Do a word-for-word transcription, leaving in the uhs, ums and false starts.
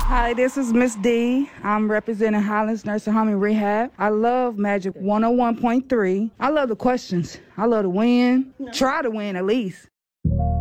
Hi, this is Miss D. I'm representing Highlands Nursing Home and Rehab. I love Magic one oh one point three. I love the questions. I love to win. Try to win at least.